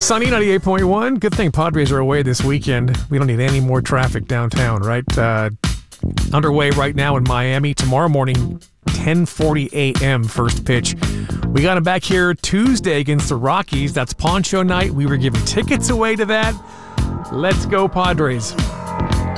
Sunny 98.1. Good thing Padres are away this weekend. We don't need any more traffic downtown, right? Underway right now in Miami. Tomorrow morning, 10:40 a.m. first pitch. We got him back here Tuesday against the Rockies. That's Poncho night. We were giving tickets away to that. Let's go, Padres.